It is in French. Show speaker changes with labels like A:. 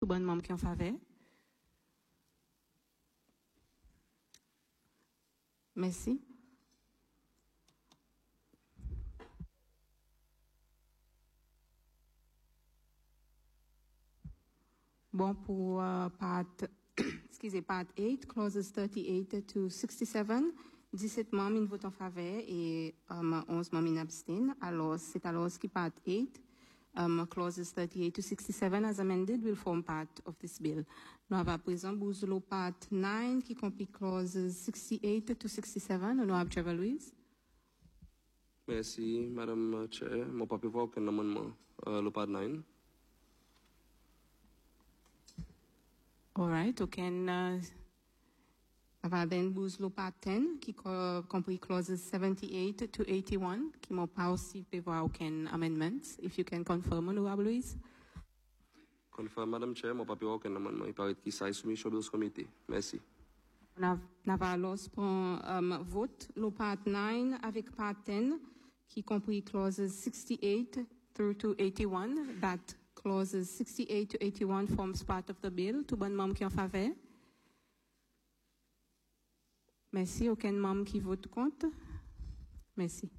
A: bon membre qui en faveur. Merci. Bon, pour part 8, clauses 38 to 67, 17 membres votent en faveur et 11 membres abstiennent. Alors, c'est alors qui part 8, clauses 38 to 67 as amended will form part of this bill. Nous avons à présent le part 9 qui complique clauses 68 to 67. Honorable Trevor Louise.
B: Merci, Madame Chair. Mon pas voir aucun amendement. Le part 9.
A: All right, okay. Then le part 10 qui compris clauses 78 to 81 qui m'ont pas aussi prévoir aucun amendments. If you can confirm, Honorable Louise.
B: Confirm, Madame Chair. Mon pas voir aucun amendement. Il paraît qu'il s'est soumis au Bills Committee. Merci.
A: On a alors pour vote le part 9 avec part 10 qui compris clauses 68 through to 81. That clauses 68 to 81 forms part of the bill. Tout bon membre qui en faveur. Merci. Aucun membre qui vote contre. Merci.